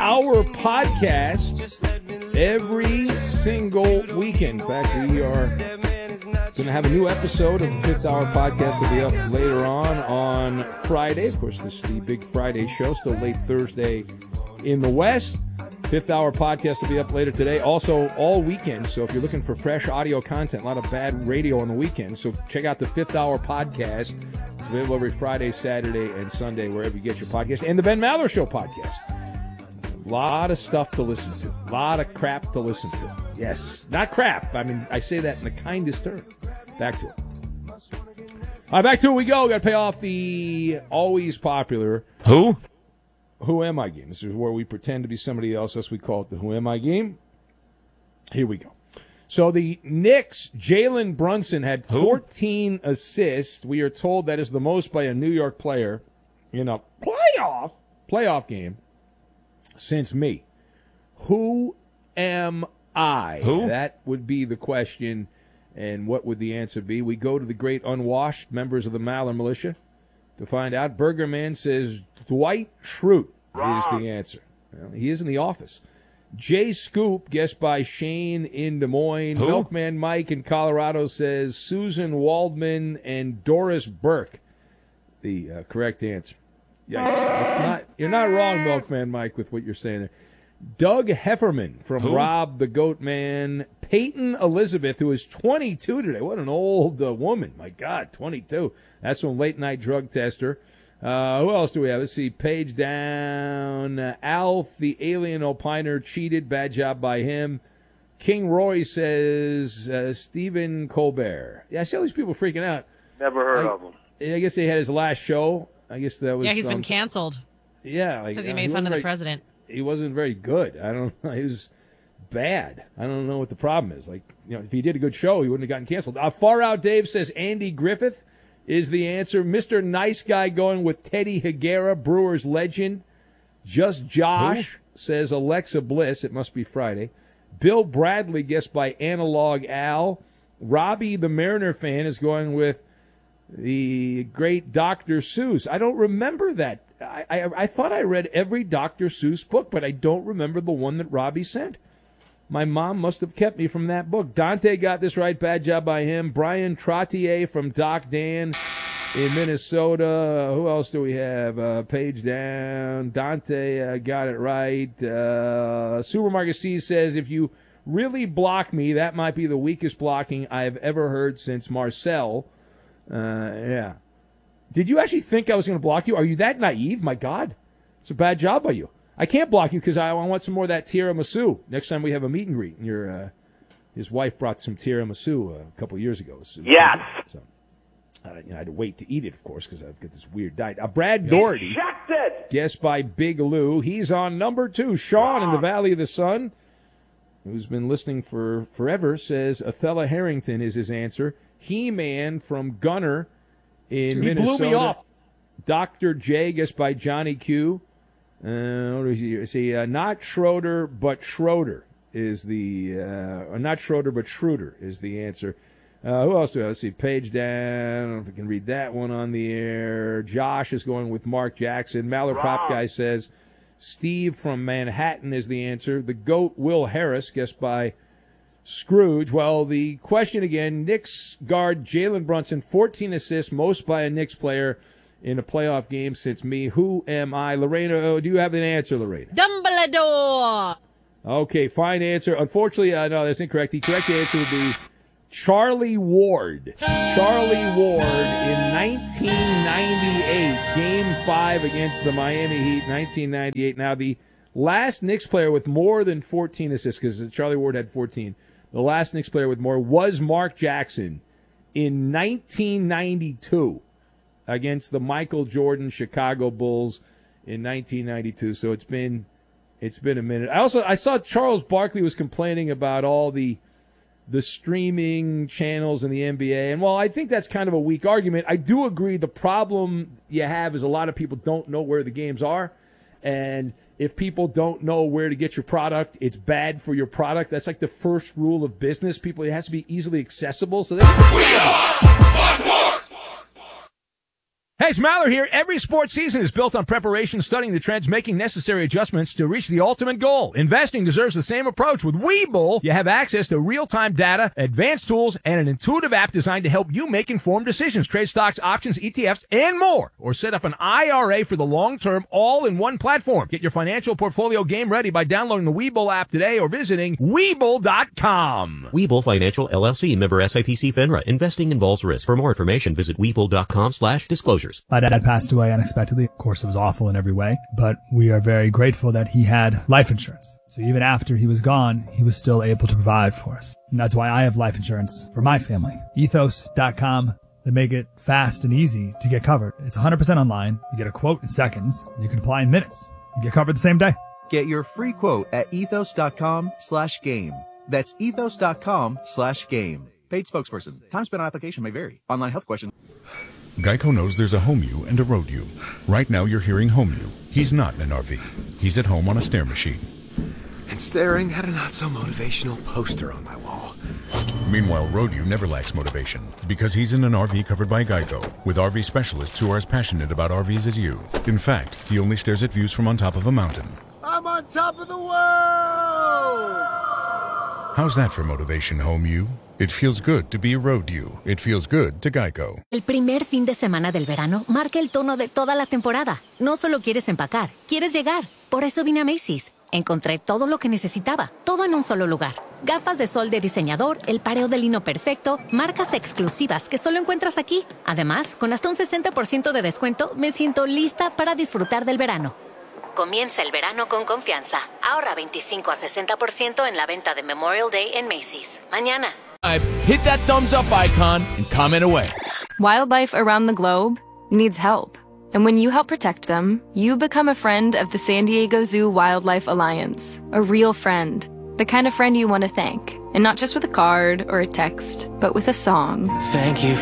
Hour podcast every single weekend. In fact, we are going to have a new episode of the Fifth Hour podcast will be up later on Friday. Of course, this is the big Friday show, still late Thursday in the West. Fifth Hour podcast will be up later today. Also, all weekend. So if you're looking for fresh audio content, a lot of bad radio on the weekend. So check out the Fifth Hour podcast. It's available every Friday, Saturday, and Sunday, wherever you get your podcast. And the Ben Maller Show podcast. A lot of stuff to listen to. A lot of crap to listen to. Yes. Not crap. I mean, I say that in the kindest term. Back to it. All right, back to it we go. Got to pay off the always popular Who Am I game. This is where we pretend to be somebody else. Thus we call it the Who Am I game. Here we go. So the Knicks, Jalen Brunson had 14 assists. We are told that is the most by a New York player in a playoff game since me. Who am I? Who? That would be the question. And what would the answer be? We go to the great unwashed members of the Maller Militia to find out. Burgerman says Dwight Schrute is the answer. Well, he is in the office. Jay Scoop, guessed by Shane in Des Moines. Who? Milkman Mike in Colorado says Susan Waldman and Doris Burke. The correct answer. Yikes. That's not, you're not wrong, Milkman Mike, with what you're saying there. Doug Hefferman from Rob the Goat Man. Peyton Elizabeth, who is 22 today. What an old woman. My God, 22. That's from Late Night Drug Tester. Who else do we have? Let's see. Page down. Alf, the alien opiner, cheated. Bad job by him. King Roy says Stephen Colbert. Yeah, I see all these people freaking out. Never heard of him. I guess they had his last show. I guess that was. Yeah, he's been canceled. Yeah, because he made fun of the president. He wasn't very good. I don't know. He was bad. I don't know what the problem is. Like, you know, if he did a good show, he wouldn't have gotten canceled. Far Out Dave says Andy Griffith is the answer. Mr. Nice Guy going with Teddy Higuera, Brewers legend. Just Josh says Alexa Bliss. It must be Friday. Bill Bradley, guessed by Analog Al. Robbie, the Mariner fan, is going with the great Dr. Seuss. I don't remember that. I thought I read every Dr. Seuss book, but I don't remember the one that Robbie sent. My mom must have kept me from that book. Dante got this right. Bad job by him. Brian Trottier from Doc Dan in Minnesota. Who else do we have? Page down. Dante got it right. Supermarket C says, if you really block me, that might be the weakest blocking I've ever heard since Marcel. Yeah. Did you actually think I was going to block you? Are you that naive? My God. It's a bad job by you. I can't block you because I want some more of that tiramisu next time we have a meet and greet. And his wife brought some tiramisu a couple of years ago. Yes. So, I had to wait to eat it, of course, because I've got this weird diet. Brad Doherty, guessed by Big Lou. He's on number 2. Sean in the Valley of the Sun, who's been listening for forever, says Othello Harrington is his answer. He-Man from Gunner in Minnesota. Blew me off. Dr. J, guessed by Johnny Q. What do we see? Not Schroeder, but Schroeder is the not Schroeder, but Schroeder is the answer. Who else do I have? Let's see. Page down. I don't know if I can read that one on the air. Josh is going with Mark Jackson. Maller Pop Guy says Steve from Manhattan is the answer. The GOAT, Will Harris, guessed by Scrooge. Well, the question again, Knicks guard Jalen Brunson, 14 assists, most by a Knicks player in a playoff game since me. Who am I? Lorena, do you have an answer, Lorena? Dumbledore. Okay, fine answer. Unfortunately, no, that's incorrect. The correct answer would be Charlie Ward. Charlie Ward in 1998, Game 5 against the Miami Heat, 1998. Now, the last Knicks player with more than 14 assists, because Charlie Ward had 14, the last Knicks player with more was Mark Jackson in 1992 against the Michael Jordan Chicago Bulls in 1992. So it's been a minute. I saw Charles Barkley was complaining about all the streaming channels in the NBA. And while I think that's kind of a weak argument, I do agree the problem you have is a lot of people don't know where the games are. And if people don't know where to get your product, it's bad for your product. That's like the first rule of business. It has to be easily accessible. So Hey, it's Maller here. Every sports season is built on preparation, studying the trends, making necessary adjustments to reach the ultimate goal. Investing deserves the same approach. With Webull, you have access to real-time data, advanced tools, and an intuitive app designed to help you make informed decisions. Trade stocks, options, ETFs, and more. Or set up an IRA for the long term, all in one platform. Get your financial portfolio game ready by downloading the Webull app today or visiting Webull.com. Webull Financial LLC, member SIPC FINRA. Investing involves risk. For more information, visit Webull.com/disclosures. My dad passed away unexpectedly. Of course, it was awful in every way, but we are very grateful that he had life insurance. So even after he was gone, he was still able to provide for us. And that's why I have life insurance for my family. Ethos.com. They make it fast and easy to get covered. It's 100% online. You get a quote in seconds. And you can apply in minutes. You get covered the same day. Get your free quote at ethos.com/game. That's ethos.com/game. Paid spokesperson. Time spent on application may vary. Online health questions. Geico knows there's a home you and a road you. Right now you're hearing home you. He's not in an RV. He's at home on a stair machine. And staring at a not-so-motivational poster on my wall. Meanwhile, road you never lacks motivation because he's in an RV covered by Geico with RV specialists who are as passionate about RVs as you. In fact, he only stares at views from on top of a mountain. I'm on top of the world! How's that for motivation, home you? It feels good to be a road you. It feels good to Geico. El primer fin de semana del verano marca el tono de toda la temporada. No solo quieres empacar, quieres llegar. Por eso vine a Macy's. Encontré todo lo que necesitaba, todo en un solo lugar. Gafas de sol de diseñador, el pareo de lino perfecto, marcas exclusivas que solo encuentras aquí. Además, con hasta un 60% de descuento, me siento lista para disfrutar del verano. Comienza el verano con confianza. Ahorra 25 a 60% en la venta de Memorial Day en Macy's. Mañana. Hit that thumbs up icon and comment away. Wildlife around the globe needs help. And when you help protect them, you become a friend of the San Diego Zoo Wildlife Alliance. A real friend. The kind of friend you want to thank. And not just with a card or a text, but with a song. Thank you